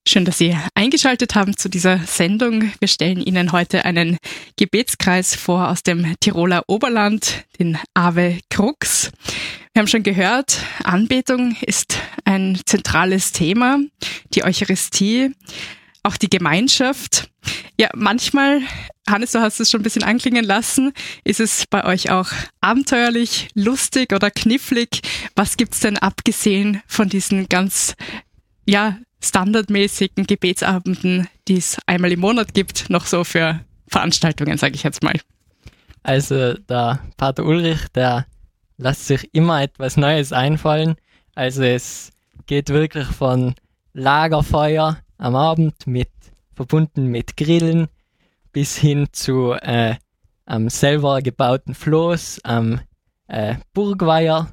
Schön, dass Sie eingeschaltet haben zu dieser Sendung. Wir stellen Ihnen heute einen Gebetskreis vor aus dem Tiroler Oberland, den Ave Crux. Wir haben schon gehört, Anbetung ist ein zentrales Thema, die Eucharistie, auch die Gemeinschaft. Ja, manchmal, Hannes, du hast es schon ein bisschen anklingen lassen, ist es bei euch auch abenteuerlich, lustig oder knifflig. Was gibt's denn abgesehen von diesen ganz, standardmäßigen Gebetsabenden, die es einmal im Monat gibt, noch so für Veranstaltungen, sage ich jetzt mal? Also der Pater Ulrich, der lässt sich immer etwas Neues einfallen. Also es geht wirklich von Lagerfeuer am Abend verbunden mit Grillen bis hin zu am selber gebauten Floß, am Burgweiher,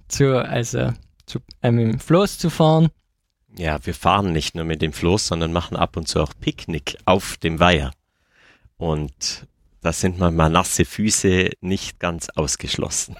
mit dem Floß zu fahren. Ja, wir fahren nicht nur mit dem Floß, sondern machen ab und zu auch Picknick auf dem Weiher. Und da sind manchmal nasse Füße nicht ganz ausgeschlossen.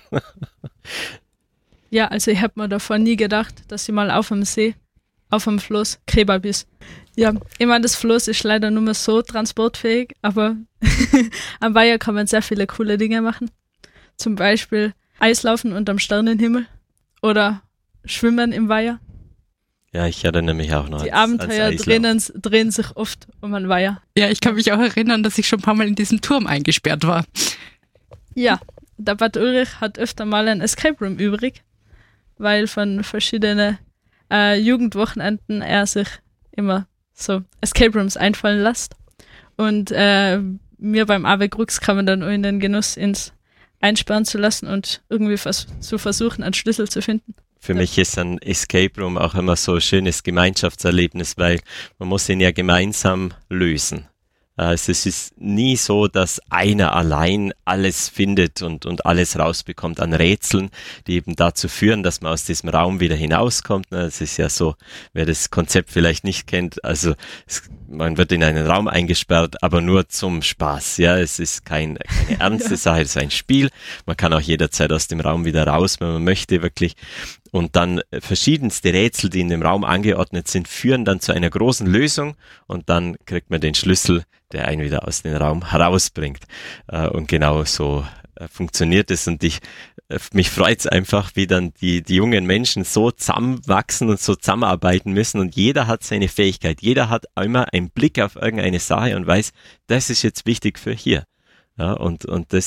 Ja, also ich habe mir davor nie gedacht, dass ich mal auf dem See, auf dem Floß Kebab ist. Ja, ich meine, das Floß ist leider nur mehr so transportfähig, aber am Weiher kann man sehr viele coole Dinge machen. Zum Beispiel Eislaufen unterm Sternenhimmel oder Schwimmen im Weiher. Ja, ich erinnere mich auch noch. Die Abenteuer drehen sich oft um ein Weiher. Ja, ich kann mich auch erinnern, dass ich schon ein paar Mal in diesem Turm eingesperrt war. Ja, der Pater Ulrich hat öfter mal ein Escape Room übrig, weil von verschiedenen Jugendwochenenden er sich immer so Escape Rooms einfallen lässt. Und mir beim Ave Crux kann man dann in den Genuss, ins einsperren zu lassen und irgendwie zu versuchen, einen Schlüssel zu finden. Für mich ist ein Escape Room auch immer so ein schönes Gemeinschaftserlebnis, weil man muss ihn ja gemeinsam lösen. Also es ist nie so, dass einer allein alles findet und alles rausbekommt an Rätseln, die eben dazu führen, dass man aus diesem Raum wieder hinauskommt. Das ist ja so, wer das Konzept vielleicht nicht kennt, also man wird in einen Raum eingesperrt, aber nur zum Spaß. Ja, es ist keine ernste Sache, es ist ein Spiel. Man kann auch jederzeit aus dem Raum wieder raus, wenn man möchte, wirklich. Und dann verschiedenste Rätsel, die in dem Raum angeordnet sind, führen dann zu einer großen Lösung und dann kriegt man den Schlüssel, der einen wieder aus dem Raum herausbringt. Und genau so funktioniert es. Und mich freut es einfach, wie dann die jungen Menschen so zusammenwachsen und so zusammenarbeiten müssen. Und jeder hat seine Fähigkeit. Jeder hat immer einen Blick auf irgendeine Sache und weiß, das ist jetzt wichtig für hier. Ja, und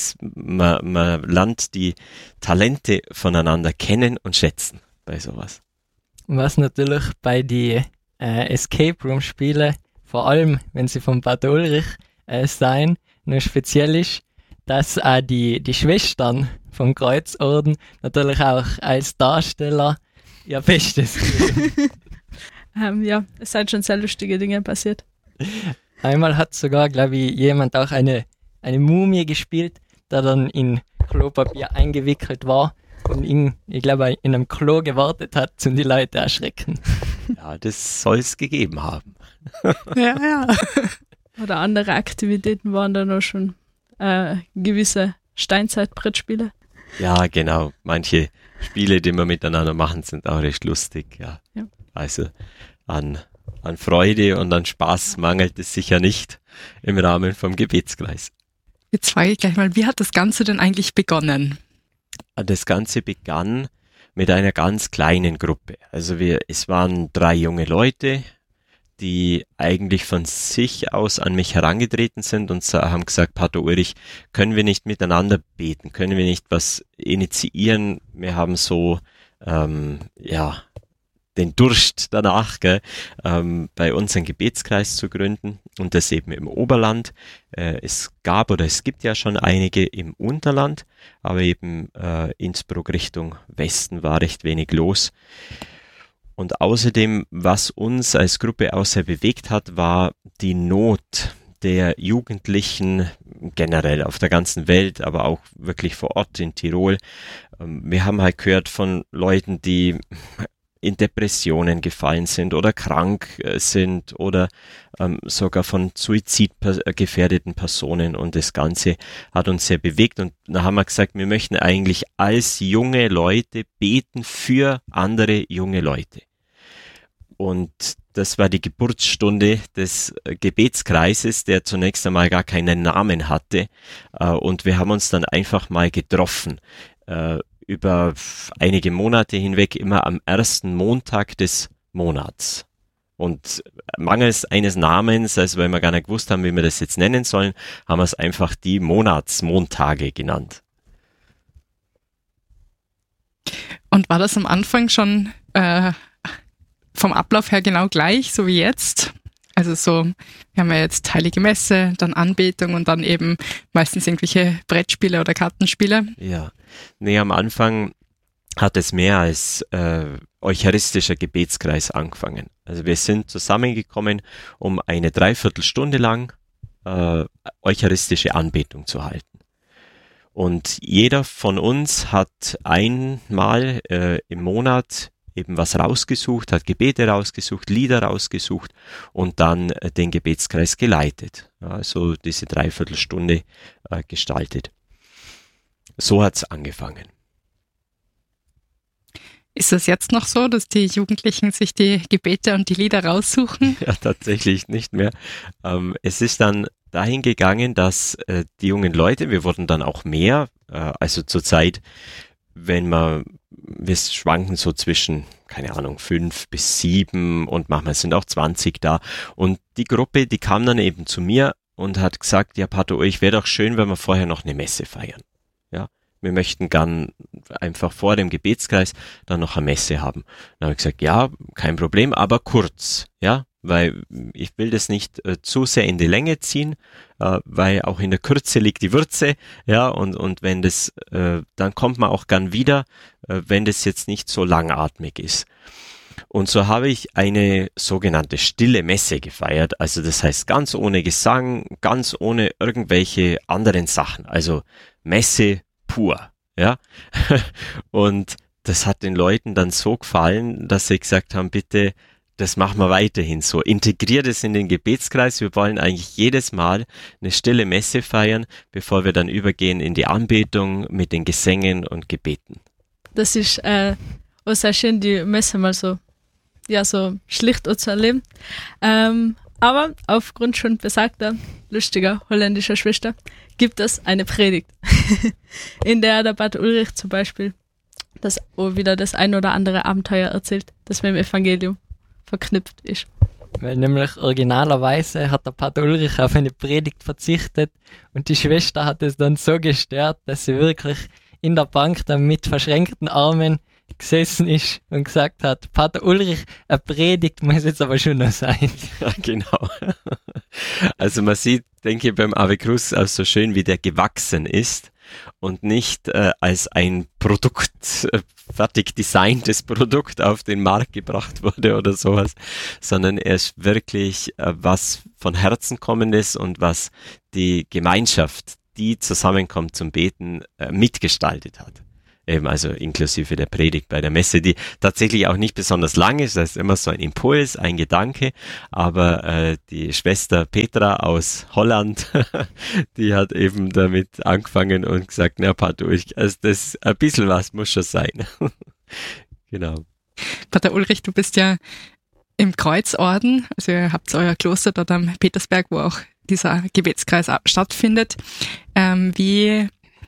man lernt die Talente voneinander kennen und schätzen bei sowas. Was natürlich bei die Escape Room Spiele, vor allem wenn sie vom Pater Ulrich sein, nur speziell ist, dass auch die Schwestern vom Kreuzorden natürlich auch als Darsteller ihr Bestes geben. Ja, es sind schon sehr lustige Dinge passiert. Einmal hat sogar, glaube ich, jemand auch eine Mumie gespielt, der dann in Klopapier eingewickelt war und ich glaube, in einem Klo gewartet hat, um die Leute erschrecken. Ja, das soll es gegeben haben. Ja. Oder andere Aktivitäten waren dann auch schon gewisse Steinzeit-Brettspiele. Ja, genau. Manche Spiele, die wir miteinander machen, sind auch recht lustig. Ja. Also an Freude und an Spaß mangelt es sicher nicht im Rahmen vom Gebetskreis. Jetzt frage ich gleich mal, wie hat das Ganze denn eigentlich begonnen? Das Ganze begann mit einer ganz kleinen Gruppe. Also es waren 3 junge Leute, die eigentlich von sich aus an mich herangetreten sind und haben gesagt, Pater Ulrich, können wir nicht miteinander beten? Können wir nicht was initiieren? Wir haben so, den Durst danach, bei uns einen Gebetskreis zu gründen und das eben im Oberland. Es gibt ja schon einige im Unterland, aber eben Innsbruck Richtung Westen war recht wenig los. Und außerdem, was uns als Gruppe auch sehr bewegt hat, war die Not der Jugendlichen generell auf der ganzen Welt, aber auch wirklich vor Ort in Tirol. Wir haben halt gehört von Leuten, die in Depressionen gefallen sind oder krank sind oder sogar von suizidgefährdeten Personen, und das Ganze hat uns sehr bewegt, und da haben wir gesagt, wir möchten eigentlich als junge Leute beten für andere junge Leute. Und das war die Geburtsstunde des Gebetskreises, der zunächst einmal gar keinen Namen hatte. Und wir haben uns dann einfach mal getroffen. Über einige Monate hinweg, immer am ersten Montag des Monats. Und mangels eines Namens, also weil wir gar nicht gewusst haben, wie wir das jetzt nennen sollen, haben wir es einfach die Monatsmontage genannt. Und war das am Anfang schon vom Ablauf her genau gleich, so wie jetzt? Also so, wir haben ja jetzt Heilige Messe, dann Anbetung und dann eben meistens irgendwelche Brettspiele oder Kartenspiele. Ja, nee, am Anfang hat es mehr als eucharistischer Gebetskreis angefangen. Also wir sind zusammengekommen, um eine Dreiviertelstunde lang eucharistische Anbetung zu halten. Und jeder von uns hat einmal im Monat eben was rausgesucht, hat Gebete rausgesucht, Lieder rausgesucht und dann den Gebetskreis geleitet. Also diese Dreiviertelstunde gestaltet. So hat's angefangen. Ist das jetzt noch so, dass die Jugendlichen sich die Gebete und die Lieder raussuchen? Ja, tatsächlich nicht mehr. Es ist dann dahin gegangen, dass die jungen Leute, wir wurden dann auch mehr, also zurzeit, wir schwanken so zwischen, keine Ahnung, 5 bis 7 und manchmal sind auch 20 da. Und die Gruppe, die kam dann eben zu mir und hat gesagt, ja Pater Ulrich, wäre doch schön, wenn wir vorher noch eine Messe feiern. Ja, wir möchten gern einfach vor dem Gebetskreis dann noch eine Messe haben. Dann habe ich gesagt, ja, kein Problem, aber kurz, ja, weil ich will das nicht zu sehr in die Länge ziehen, weil auch in der Kürze liegt die Würze, ja, und wenn das, dann kommt man auch gern wieder, wenn das jetzt nicht so langatmig ist. Und so habe ich eine sogenannte stille Messe gefeiert, also das heißt ganz ohne Gesang, ganz ohne irgendwelche anderen Sachen, also Messe pur, ja, und das hat den Leuten dann so gefallen, dass sie gesagt haben, bitte, das machen wir weiterhin so. Integriert es in den Gebetskreis. Wir wollen eigentlich jedes Mal eine stille Messe feiern, bevor wir dann übergehen in die Anbetung mit den Gesängen und Gebeten. Das ist auch sehr schön, die Messe mal so, ja, so schlicht zu erleben. Aber aufgrund schon besagter, lustiger holländischer Schwester gibt es eine Predigt, in der der Pater Ulrich zum Beispiel das wieder das ein oder andere Abenteuer erzählt, das mit dem Evangelium verknüpft ist. Weil nämlich originalerweise hat der Pater Ulrich auf eine Predigt verzichtet und die Schwester hat es dann so gestört, dass sie wirklich in der Bank dann mit verschränkten Armen gesessen ist und gesagt hat, Pater Ulrich, eine Predigt muss jetzt aber schon noch sein. Ja, genau. Also man sieht, denke ich, beim Ave Cruz auch so schön, wie der gewachsen ist und nicht als ein Produkt, fertig designtes Produkt auf den Markt gebracht wurde oder sowas, sondern er ist wirklich was von Herzen kommendes und was die Gemeinschaft, die zusammenkommt zum Beten, mitgestaltet hat. Eben also inklusive der Predigt bei der Messe, die tatsächlich auch nicht besonders lang ist, das ist immer so ein Impuls, ein Gedanke, aber die Schwester Petra aus Holland, die hat eben damit angefangen und gesagt, na Pater Ulrich, also das ein bisschen was muss schon sein. Genau. Pater Ulrich, du bist ja im Kreuzorden, also ihr habt euer Kloster dort am Petersberg, wo auch dieser Gebetskreis stattfindet. Wie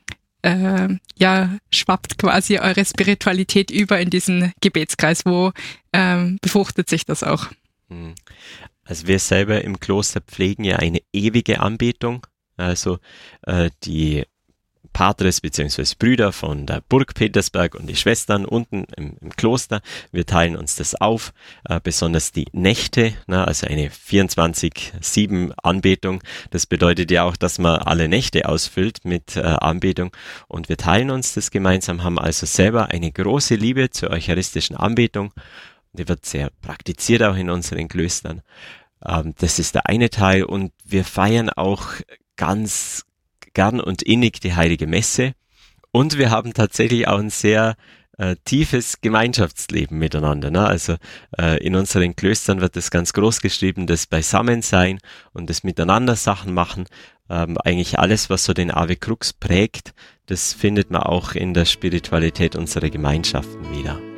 schwappt quasi eure Spiritualität über in diesen Gebetskreis? Wo befruchtet sich das auch? Also wir selber im Kloster pflegen ja eine ewige Anbetung. Also die Patres bzw. Brüder von der Burg Petersberg und die Schwestern unten im Kloster. Wir teilen uns das auf, besonders die Nächte, also eine 24/7 Anbetung. Das bedeutet ja auch, dass man alle Nächte ausfüllt mit Anbetung und wir teilen uns das gemeinsam, haben also selber eine große Liebe zur eucharistischen Anbetung. Die wird sehr praktiziert auch in unseren Klöstern. Das ist der eine Teil und wir feiern auch ganz gern und innig die Heilige Messe und wir haben tatsächlich auch ein sehr tiefes Gemeinschaftsleben miteinander. Ne? Also in unseren Klöstern wird das ganz groß geschrieben, das Beisammensein und das Miteinander Sachen machen. Eigentlich alles, was so den Ave Crux prägt, das findet man auch in der Spiritualität unserer Gemeinschaften wieder.